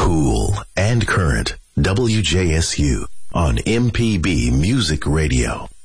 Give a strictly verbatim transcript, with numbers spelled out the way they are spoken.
Cool and current. W J S U on M P B Music Radio.